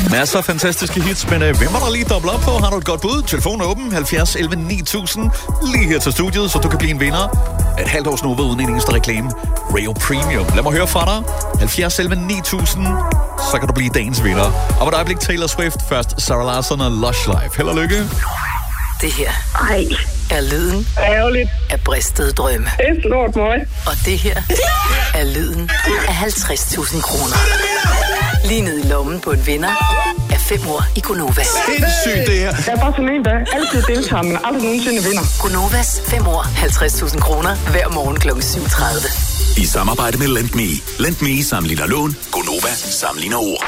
Masser af fantastiske hits, men hvem var der lige dobbelt op på? Har du et godt bud? Telefonen er åben, 70 11 9000, lige her til studiet, så du kan blive en vinder. Et halvt års Nova uden en eneste reklame. Rayo Premium. Lad mig høre fra dig. 70 11 9000, så kan du blive dagens vinder. Og på et øjeblik Taylor Swift, først Sarah Larsson og Lush Life. Held og lykke. Det her er lyden ærgerligt af bristede drømme. Det er slået mig. Og det her er lyden af 50.000 kroner. Lige ned i lommen på en vinder af 5 år i Gonova. Sindssygt det her. Der er bare sådan en, der altid deltager, men aldrig nogensinde vinder. Gonovas 5 år, 50.000 kroner hver morgen kl. 7.30. I samarbejde med LendMe. LendMe sammenligner lån. Gonova sammenligner ord.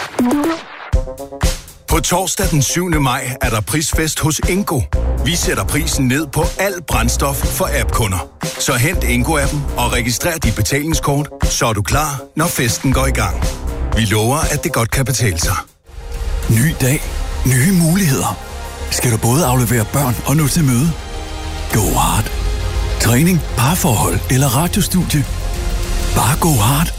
På torsdag den 7. maj er der prisfest hos Ingo. Vi sætter prisen ned på alt brændstof for app-kunder. Så hent Ingo-appen og registrer dit betalingskort, så er du klar, når festen går i gang. Vi lover, at det godt kan betale sig. Ny dag. Nye muligheder. Skal du både aflevere børn og nå til møde? Go hard. Træning, parforhold eller radiostudie. Bare go hard.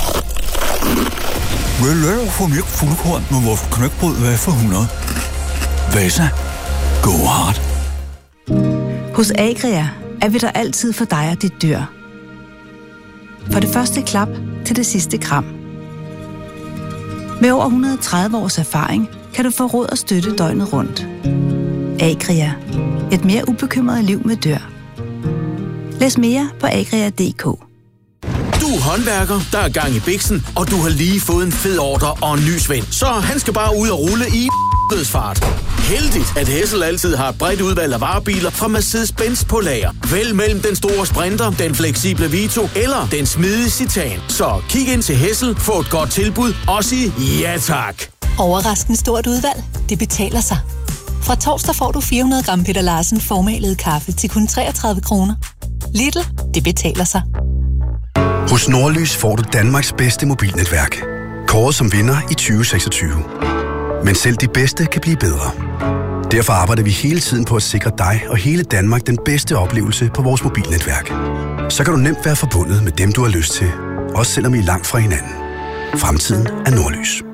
For mjølk fuldkorn med vores knækbrød, hvad for 100? Vasa. Go hard. Hos Agria er vi der altid for dig og dit dyr. For det første klap til det sidste kram. Med over 130 års erfaring kan du få råd og støtte døgnet rundt. Agria. Et mere ubekymret liv med dyr. Læs mere på agria.dk. Du er håndværker, der er gang i biksen, og du har lige fået en fed ordre og en ny svend. Så han skal bare ud og rulle i fart. Heldigt, at Hessel altid har et bredt udvalg af varebiler fra Mercedes-Benz på lager. Vælg mellem den store Sprinter, den fleksible Vito eller den smidige Citan. Så kig ind til Hessel, få et godt tilbud og sig ja tak. Overraskende stort udvalg. Det betaler sig. Fra torsdag får du 400 gram Peter Larsen formalet kaffe til kun 33 kroner. Lidl, det betaler sig. Hos Nordlys får du Danmarks bedste mobilnetværk. Kåret som vinder i 2026. Men selv de bedste kan blive bedre. Derfor arbejder vi hele tiden på at sikre dig og hele Danmark den bedste oplevelse på vores mobilnetværk. Så kan du nemt være forbundet med dem, du har lyst til. Også selvom I er langt fra hinanden. Fremtiden er Nordlys.